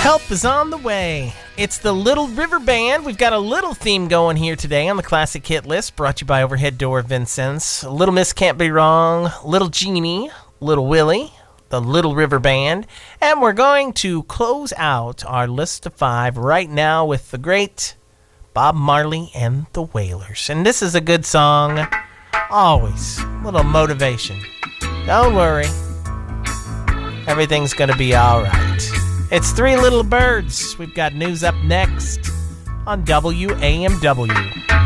Help is on the way. It's the Little River Band. We've got a little theme going here today on the Classic Hit List, brought to you by Overhead Door Vincennes. Little Miss Can't Be Wrong, Little Genie, Little Willie, the Little River Band. And we're going to close out our list of 5 right now with the great Bob Marley and the Wailers. And this is a good song. Always a little motivation. Don't worry. Everything's going to be all right. It's Three Little Birds. We've got news up next on WAMW.